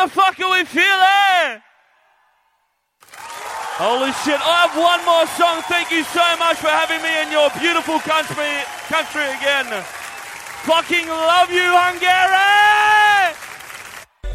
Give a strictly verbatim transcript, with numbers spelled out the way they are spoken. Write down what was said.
motherfucker, we feel it! Holy shit, I have one more song. Thank you so much for having me in your beautiful country, country again. Fucking love you, Hungary!